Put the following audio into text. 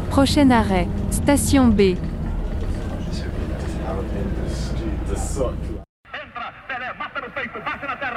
Prochain arrêt, station B. Entra, Pelé, mata no peito, bate na testa.